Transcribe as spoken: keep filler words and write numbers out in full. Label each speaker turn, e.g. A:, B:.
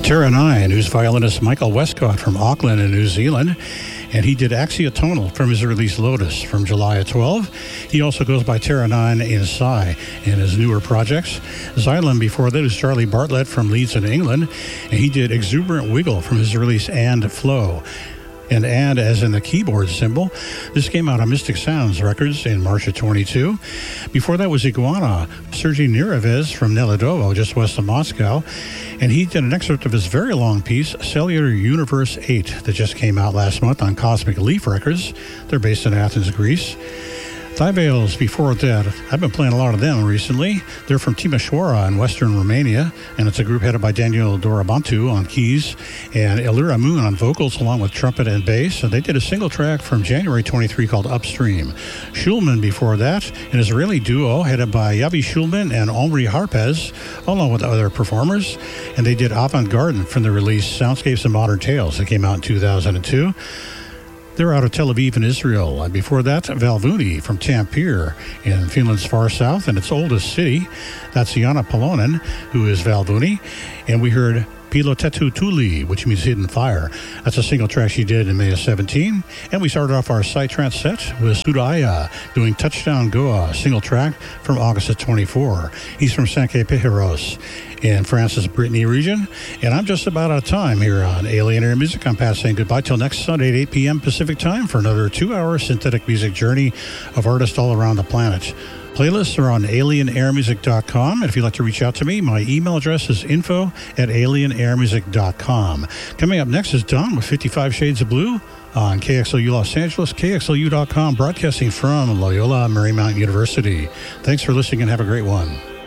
A: Terra nine, who's violinist Michael Westcott from Auckland in New Zealand. And he did Axiotonal from his release Lotus from July of twelve. He also goes by Terra nine in Psy in his newer projects. Xylem before that is Charlie Bartlett from Leeds in England. And he did Exuberant Wiggle from his release And Flow. And and as in the keyboard symbol. This came out on Mystic Sounds Records in March of twenty-two. Before that was Iguana, Sergei Nirevez from Neledovo, just west of Moscow. And he did an excerpt of his very long piece, Cellular Universe eight, that just came out last month on Cosmic Leaf Records. They're based in Athens, Greece. Thivales before that, I've been playing a lot of them recently. They're from Timișoara in western Romania, and it's a group headed by Daniel Dorobantu on keys and Elira Moon on vocals along with trumpet and bass. And they did a single track from January twenty-third called Upstream. Schulman before that, an Israeli duo headed by Yavi Schulman and Omri Harpez, along with other performers. And they did Avant Garden from the release Soundscapes and Modern Tales that came out in two thousand two. They're out of Tel Aviv in Israel. And before that, Valvuni from Tampere in Finland's far south and its oldest city. That's Jana Palonen, who is Valvuni. And we heard Pilotetu Tuli, which means hidden fire. That's a single track she did in May of seventeen. And we started off our Psytrance set with Sudaya doing Touchdown Goa, a single track from August of twenty-four. He's from Saint-Quay-Péheros in France's Brittany region. And I'm just about out of time here on Alien Air Music. I'm Pat saying goodbye till next Sunday at eight p.m. Pacific time for another two-hour synthetic music journey of artists all around the planet. Playlists are on alien air music dot com. And if you'd like to reach out to me, my email address is info at alien air music dot com. Coming up next is Don with fifty-five Shades of Blue on K X L U Los Angeles, K X L U dot com, broadcasting from Loyola Marymount University. Thanks for listening and have a great one.